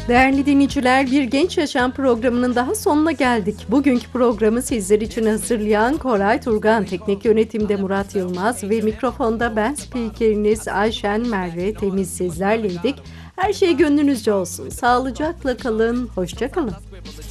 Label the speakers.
Speaker 1: Değerli dinleyiciler, Bir Genç Yaşam programının daha sonuna geldik. Bugünkü programı sizler için hazırlayan Koray Turgan, teknik yönetimde Murat Yılmaz ve mikrofonda ben spikeriniz Ayşen Merve Temiz sizlerleydik. Her şey gönlünüzce olsun. Sağlıcakla kalın, hoşça kalın.